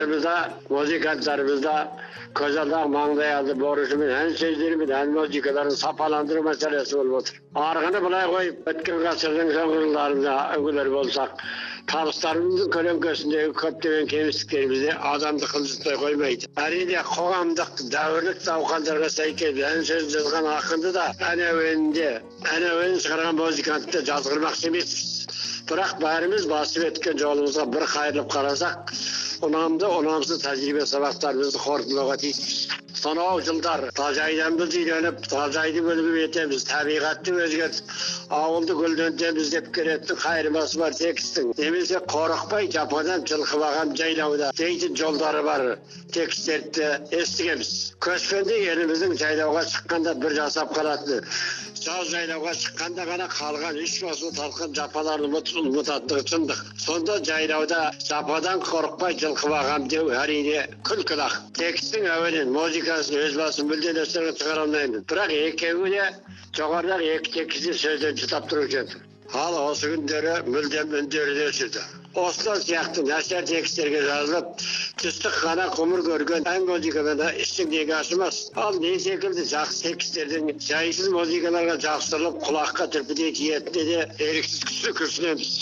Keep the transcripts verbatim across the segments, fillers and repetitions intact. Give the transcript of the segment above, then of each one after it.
Bizda muzikantlarımızda Kozalak Mangdayalı boruşumun en sözlerimin en muzikaların sapalandırı meselesi olup otur. Argını bulay koyup ötken kasırın sonlarında öngüler bolsak tabıslarımızın kölönkesindeki köpteven kemisliklerimizi adamdı kılcıtmay koymaydı. Әрide қоғамдық дәуірлік дауқандарға сәйкес ән сөз жазған ақынды да ән әуенінде ән әуенін шығарған музыкантты жазғырмақшы емеспіз. Бірақ бәріміз басып өткен жолымызға бір қайырылып қарасақ, ұнамды, ұнамсыз тәжірибе сабақтарымызды қорытындылауға тиіспіз. Сонау жылдар тажайданбыз үйреніп, тажайды бөліп етеміз, табиғатты өзгертіп, ауылды гүлдентеміз деп келетін қайырмасы бар текстің. Немесе қорықпай жападан жылқыбаған жайлауда дейтін жолдары бар тексттерді естігеміз. Көшпенде еліміздің жайлауға шыққанда бір жасап қалатыны, жаз жайлауға шыққанда ғана қалған үш басу талқан жапаларын ұмытатындығы шындық. Сонда жайлауда жападан қорықпай жылқыбағам деу әрине күлкілақ. Текстің әуенін, музыкасын өз басын мүлден өстерге шығара алмаймын. Бірақ екеуі де жоғарырақ екі текстті сөзден жұтап тұру екен. Ал осы күндері мүлдем үндері де өшірді. Осылар сияқты нәрсер тексттерге жазылып, түстік қана құмыр көрген ән музыкаларда іштіңдегі ашымас. Ал не секілді жақсы тексттердің жайсыз музыкаларға жақсырылып, құлаққа түрпідей тиетінде де еріксіз күшті күрсінеміз.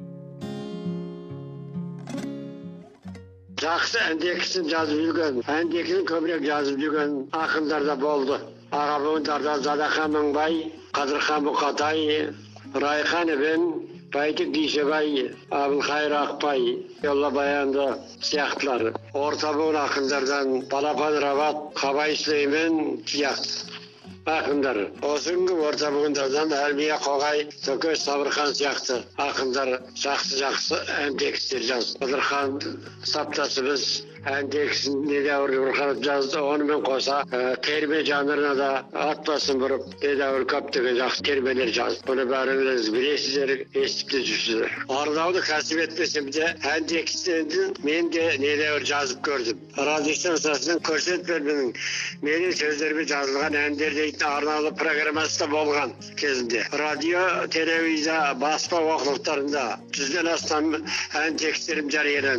Жақсы әндекісін жазып жүрген, әндекісін көбірек жазып жүрген ақындар да болды. Аға буындардан Задақан Мыңбай, Қадырхан Мұқатай, Райхан Ибн, Байтік Дүйсебай, Абылқайыр Ақбай, Yolла Баянды сияқтылары. Орта буын ақындардан Балапан Рабат, Қабай Сүлеймен сияқты ақындар. Осы күнгі орта буындардан Әлмия Қоғай, Төкеш Сабырхан сияқты ақындар жақсы-жақсы ән текстер жазды. Қыдырхан Саптасыбыз ән текстін недәуір бұрқанып жазды. Онымен қоса терме жанрына да ат басын бұрып недәуір көптеген жақсы термелер жазды. Бұны бәріңіз білесіздер, естіп те жүрсіздер. Орындауды кәсіп етмесем де ән тексттерін мен де недәуір жазып көрдім. Радио станциясының көрсет бөлімінің менің сөздеріме жазылған әндер дейтін арнаулы программасы да болған кезінде. Радио, телевизия, баспа оқулықтарында жүзден астам ән тексттерім жарияланды.